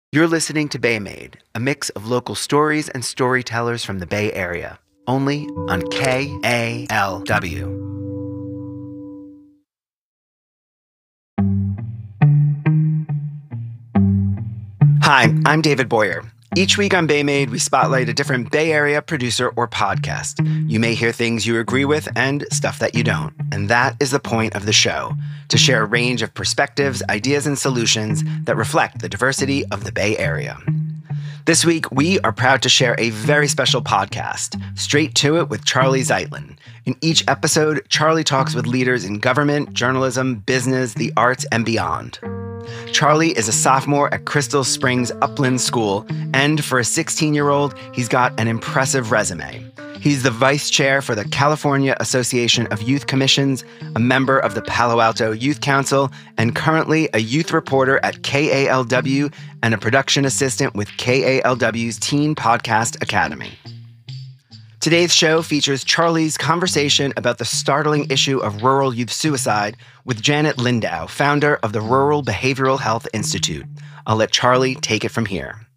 You're listening to Bay Made, a mix of local stories and storytellers from the Bay Area, only on KALW. Hi, I'm David Boyer. Each week on Bay Made, we spotlight a different Bay Area producer or podcast. You may hear things you agree with and stuff that you don't. And that is the point of the show, to share a range of perspectives, ideas, and solutions that reflect the diversity of the Bay Area. This week, we are proud to share a very special podcast, Straight to It with Charlie Zeitlin. In each episode, Charlie talks with leaders in government, journalism, business, the arts, and beyond. Charlie is a sophomore at Crystal Springs Upland School, and for a 16-year-old, he's got an impressive resume. He's the vice chair for the California Association of Youth Commissions, a member of the Palo Alto Youth Council, and currently a youth reporter at KALW and a production assistant with KALW's Teen Podcast Academy. Today's show features Charlie's conversation about the startling issue of rural youth suicide with Janet Lindau, founder of the Rural Behavioral Health Institute. I'll let Charlie take it from here.